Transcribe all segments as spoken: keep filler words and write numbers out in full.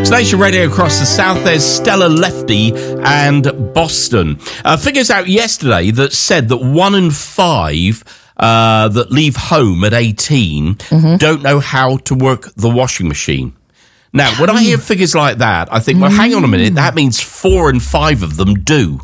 It's Nation Radio across the south. There's Stella Lefty and Boston. Uh, figures out yesterday that said that one in five uh, that leave home at eighteen mm-hmm. don't know how to work the washing machine. Now, when I hear figures like that, I think, well, hang on a minute. That means four and five of them do.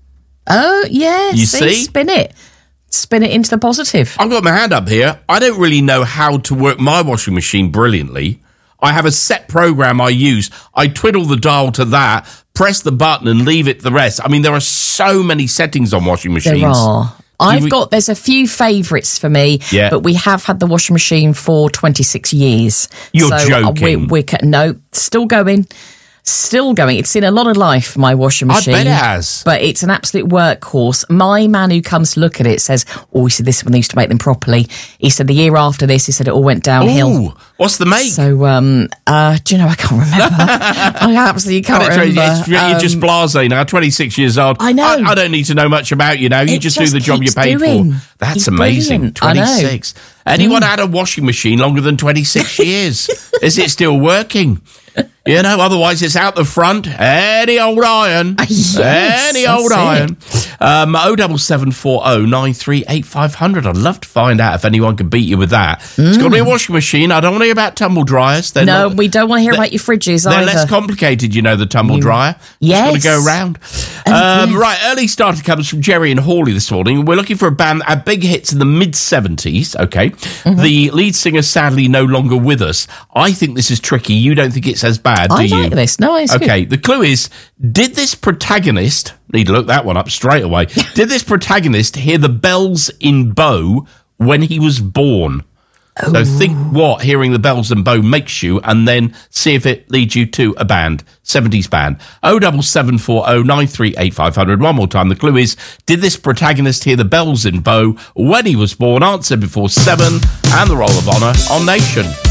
Oh, yeah. You see? see? Spin it. Spin it into the positive. I've got my hand up here. I don't really know how to work my washing machine brilliantly. I have a set program I use. I twiddle the dial to that, press the button and leave it the rest. I mean, there are so many settings on washing machines. There are. I've we... got, there's a few favourites for me, yeah. but we have had the washing machine for twenty-six years. You're so joking. We're, we're, no, still going. Still going. It's seen a lot of life, my washing machine. I bet it has. But it's an absolute workhorse. My man who comes to look at it says, oh, he said this one used to make them properly. He said the year after this, he said it all went downhill. Ooh, what's the make? So, um, uh, do you know, I can't remember. I absolutely can't it's, remember. It's, you're um, just blasé now, twenty-six years old. I know. I, I don't need to know much about you now. You just, just do the job you're paid doing. for. That's He's amazing. Brilliant. twenty-six. Anyone mm. had a washing machine longer than twenty-six years? Is it still working? You know, otherwise it's out the front. Any old iron. Yes, Any old iron. Um, oh double seven four oh nine three eight five hundred. I'd love to find out if anyone can beat you with that. Mm. It's got to be a washing machine. I don't want to hear about tumble dryers. They're no, not, we don't want to hear about your fridges they're either. They're less complicated, you know, the tumble you, dryer. Yes. It's got to go around. Um, um, yes. Right, early starter comes from Jerry and Hawley this morning. We're looking for a band that had big hits in the mid-seventies, okay? Mm-hmm. The lead singer sadly no longer with us. I think this is tricky. You don't think it's as bad, do I you? like this. No, it's Okay, good. the clue is, did this protagonist, need to look that one up straight away, did this protagonist hear the bells in Bow when he was born? Oh. So think what hearing the bells in Bow makes you, and then see if it leads you to a band, seventies band. oh double seven four oh nine three eight five hundred. One more time, the clue is, did this protagonist hear the bells in Bow when he was born? Answer before seven, and the Roll of Honour on Nation.